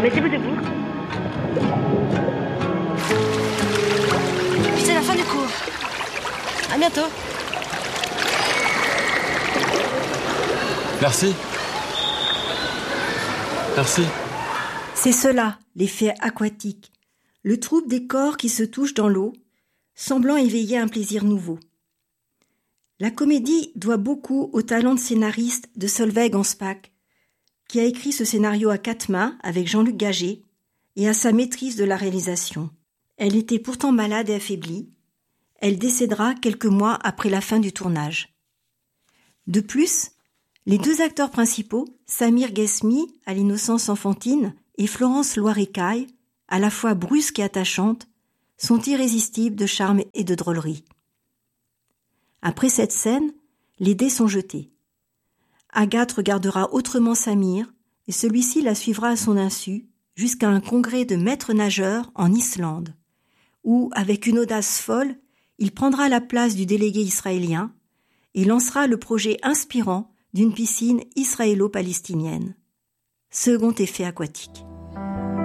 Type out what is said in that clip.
Mettez-vous debout. C'est la fin du cours. À bientôt. Merci. Merci. C'est cela, l'effet aquatique, le trouble des corps qui se touchent dans l'eau, semblant éveiller un plaisir nouveau. La comédie doit beaucoup au talent de scénariste de Solveig Ansbach, qui a écrit ce scénario à 4 mains avec Jean-Luc Gagé, et à sa maîtrise de la réalisation. Elle était pourtant malade et affaiblie. Elle décédera quelques mois après la fin du tournage. De plus, les 2 acteurs principaux, Samir Ghesmi, à l'innocence enfantine, et Florence Loirecaille, à la fois brusque et attachante, sont irrésistibles de charme et de drôlerie. Après cette scène, les dés sont jetés. Agathe regardera autrement Samir, et celui-ci la suivra à son insu, jusqu'à un congrès de maîtres nageurs en Islande, où, avec une audace folle, il prendra la place du délégué israélien et lancera le projet inspirant d'une piscine israélo-palestinienne. Second effet aquatique.